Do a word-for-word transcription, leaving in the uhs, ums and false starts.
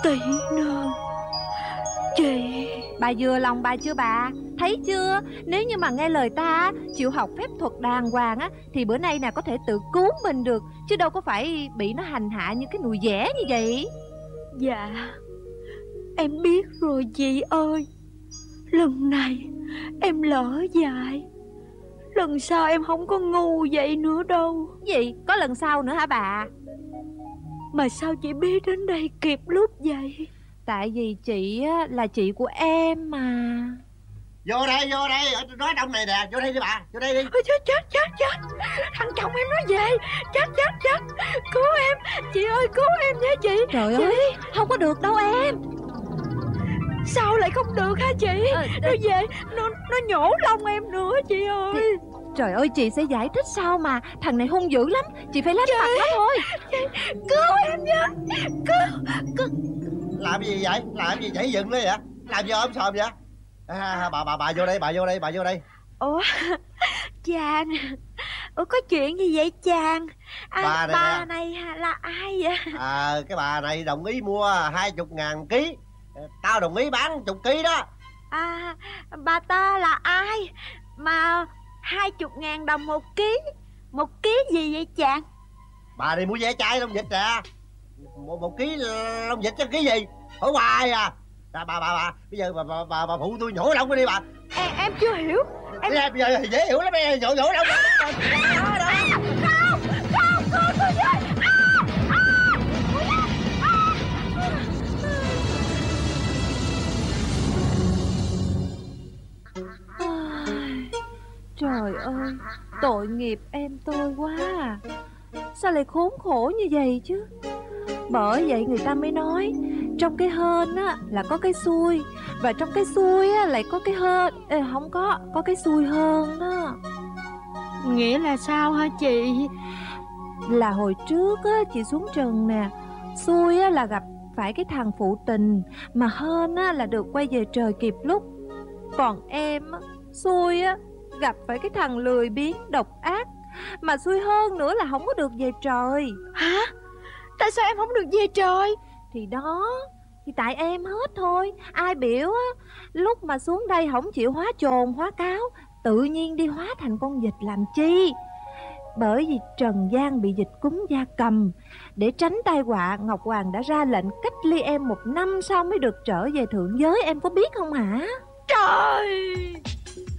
tỷ nương. Chị... Bà vừa lòng bà chưa bà? Thấy chưa? Nếu như mà nghe lời ta, chịu học phép thuật đàng hoàng á, thì bữa nay nè có thể tự cứu mình được, chứ đâu có phải bị nó hành hạ như cái nùi dẻ như vậy. Dạ, em biết rồi chị ơi. Lần này em lỡ dại, lần sau em không có ngu vậy nữa đâu. Gì? Có lần sau nữa hả bà? Mà sao chị biết đến đây kịp lúc vậy? Tại vì chị á, là chị của em mà. Vô đây, vô đây, ở nói trong này nè, vô đây đi bà, vô đây đi. Ôi, chết, chết, chết, chết. Thằng chồng em nó về. Chết, chết, chết. Cứu em, chị ơi, cứu em nha chị. Trời chị... ơi, không có được đâu em. Sao lại không được hả chị? ờ, Nó về, nó nó nhổ lông em nữa chị ơi. Thì... Trời ơi, chị sẽ giải thích sao mà. Thằng này hung dữ lắm, chị phải lánh mặt nó thôi. Chị, cứu em nha. Cứu, cứu. Làm gì vậy? Làm gì nhảy dựng đấy vậy? Làm gì ôm sòm vậy? À, bà bà bà vô đây, bà vô đây, bà vô đây. Ủa, chàng, ủa có chuyện gì vậy chàng? À, bà này, bà nè. này là ai vậy? À, cái bà này đồng ý mua hai chục ngàn ký, tao đồng ý bán chục ký đó. À, bà ta là ai mà hai chục ngàn đồng một ký? Một ký gì vậy chàng? Bà đi mua vé chai lông vịt nè. Một, một ký lông vịt chứ ký gì? Hỏi hoài à. À, bà bà bà bây giờ bà bà bà, bà phụ tôi nhổ lông đi bà. Em, em chưa hiểu. Em... Bây giờ thì dễ hiểu lắm em, nhổ nhổ lông. Không, không, không, cứu tôi với. Trời ơi, tội nghiệp em tôi quá à. Sao lại khốn khổ như vậy chứ? Bởi vậy người ta mới nói trong cái hên á là có cái xui, và trong cái xui á lại có cái hên. Ê, không có, có cái xui hơn đó. Nghĩa là sao hả chị? Là hồi trước á chị xuống trần nè, xui á là gặp phải cái thằng phụ tình, mà hên á là được quay về trời kịp lúc. Còn em á, xui á gặp phải cái thằng lười biếng độc ác, mà xui hơn nữa là không có được về trời. Hả? Tại sao em không được về trời? Thì đó, thì tại em hết thôi. Ai biểu á, lúc mà xuống đây không chịu hóa chồn hóa cáo, tự nhiên đi hóa thành con vịt làm chi? Bởi vì trần gian bị dịch cúm gia cầm, để tránh tai họa, Ngọc Hoàng đã ra lệnh cách ly em một năm sau mới được trở về thượng giới. Em có biết không hả? Trời!